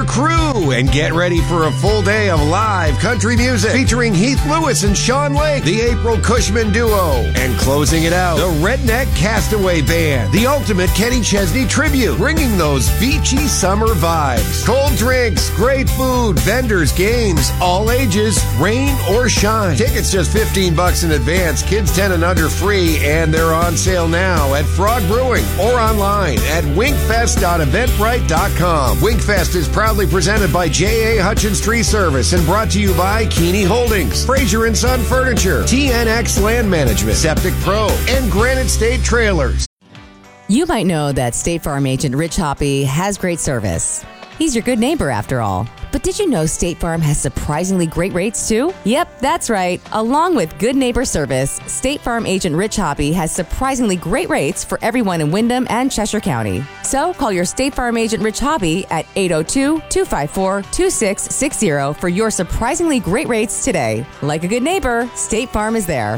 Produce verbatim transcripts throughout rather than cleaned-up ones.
your crew and get ready for a full day of live country music featuring Heath Lewis and Sean Lake, the April Cushman Duo. And closing it out, the Redneck Castaway Band, the ultimate Kenny Chesney tribute, bringing those beachy summer vibes. Cold drinks, great food, vendors, games, all ages, rain or shine. Tickets just fifteen bucks in advance, kids ten and under free, and they're on sale now at Frog Brewing or online at winkfest dot eventbrite dot com. Winkfest is proudly presented by J A. Hutchins Tree Service and brought to you by Keeney Holdings, Fraser and Son Furniture, T N X Land Management, Septic Pro, and Granite State Trailers. You might know that State Farm agent Rich Hoppy has great service. He's your good neighbor, after all. But did you know State Farm has surprisingly great rates, too? Yep, that's right. Along with good neighbor service, State Farm agent Rich Hoppy has surprisingly great rates for everyone in Windham and Cheshire County. So call your State Farm agent Rich Hoppy at eight oh two, two five four, two six six zero for your surprisingly great rates today. Like a good neighbor, State Farm is there.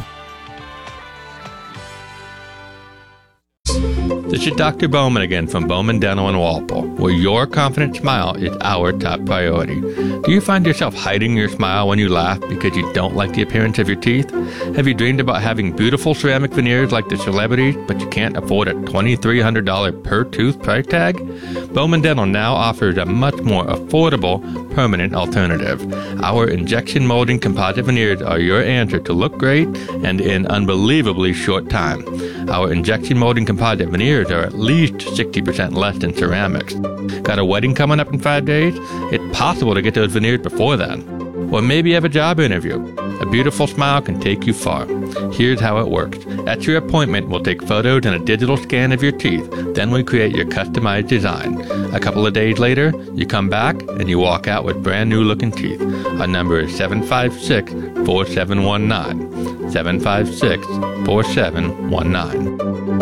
This is Doctor Bowman again from Bowman Dental in Walpole, where your confident smile is our top priority. Do you find yourself hiding your smile when you laugh because you don't like the appearance of your teeth? Have you dreamed about having beautiful ceramic veneers like the celebrities, but you can't afford a twenty-three hundred dollars per tooth price tag? Bowman Dental now offers a much more affordable, permanent alternative. Our injection molding composite veneers are your answer to look great and in unbelievably short time. Our injection molding composite veneers are at least sixty percent less than ceramics. Got a wedding coming up in five days? It's possible to get those veneers before then. Or maybe you have a job interview. A beautiful smile can take you far. Here's how it works. At your appointment, we'll take photos and a digital scan of your teeth. Then we create your customized design. A couple of days later, you come back and you walk out with brand new looking teeth. Our number is seven five six, four seven one nine. seven five six, four seven one nine.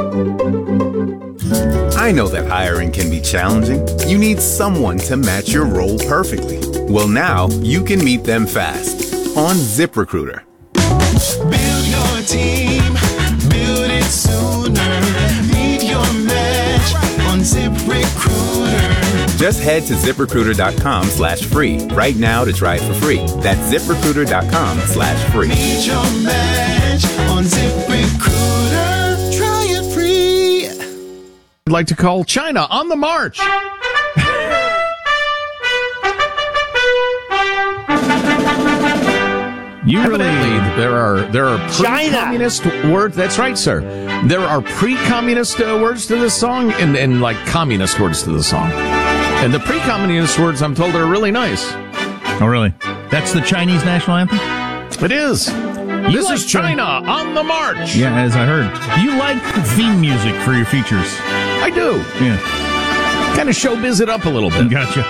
I know that hiring can be challenging. You need someone to match your role perfectly. Well, now you can meet them fast on ZipRecruiter. Build your team, build it sooner. Meet your match on ZipRecruiter. Just head to ZipRecruiter.com slash free right now to try it for free. That's ZipRecruiter.com slash free. Meet your match on ZipRecruiter. Try it free. I'd like to call China on the march. You Evidently, really, there are there are pre-communist words. That's right, sir. There are pre-communist uh, words to this song and, and like communist words to the song. And the pre-communist words, I'm told, are really nice. Oh, really? That's the Chinese national anthem? It is. You this like is China China on the march. Yeah, as I heard. You like theme music for your features. I do. Yeah. Kind of showbiz it up a little bit. Gotcha.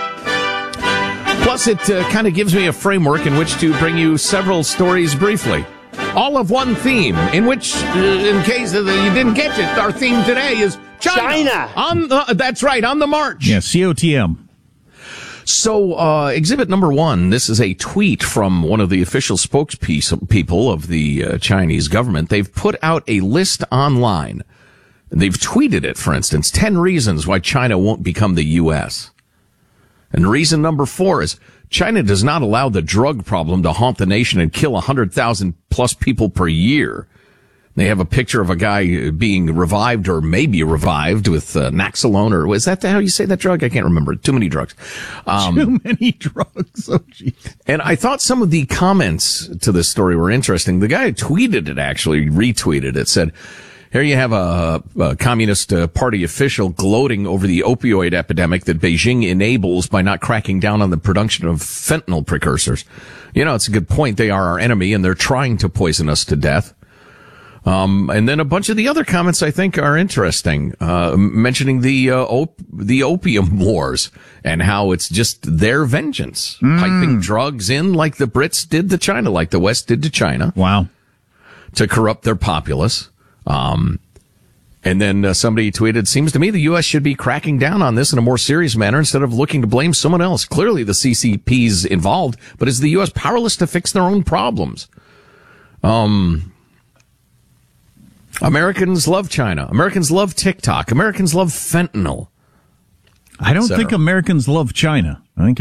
Plus, it uh, kind of gives me a framework in which to bring you several stories briefly. All of one theme, in which, uh, in case that you didn't catch it, our theme today is China. China. On the, that's right, on the march. Yeah, C O T M. So, uh, exhibit number one, this is a tweet from one of the official spokespeople of the uh, Chinese government. They've put out a list online. They've tweeted it, for instance, ten reasons why China won't become the U S And reason number four is China does not allow the drug problem to haunt the nation and kill one hundred thousand plus people per year. They have a picture of a guy being revived or maybe revived with uh, Naxalone, or was that how you say that drug? I can't remember. Too many drugs. Um, Too many drugs. Oh, geez. And I thought some of the comments to this story were interesting. The guy who tweeted it, actually retweeted it, said, here you have a, a Communist uh, Party official gloating over the opioid epidemic that Beijing enables by not cracking down on the production of fentanyl precursors. You know, it's a good point. They are our enemy, and they're trying to poison us to death. Um, and then a bunch of the other comments I think are interesting, uh, mentioning the, uh, op- the opium wars and how it's just their vengeance, mm. piping drugs in like the Brits did to China, like the West did to China. Wow. To corrupt their populace. Um, and then uh, somebody tweeted, seems to me the U S should be cracking down on this in a more serious manner instead of looking to blame someone else. Clearly the C C P's involved, but is the U S powerless to fix their own problems? Um, Americans love China. Americans love TikTok. Americans love fentanyl. I don't think Americans love China. I think